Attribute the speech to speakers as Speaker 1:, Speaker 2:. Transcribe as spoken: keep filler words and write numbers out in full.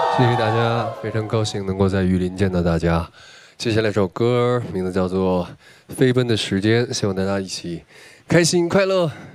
Speaker 1: 谢谢大家，非常高兴能够在雨林见到大家。接下来这首歌名字叫做《飞奔的时间》，希望大家一起开心快乐。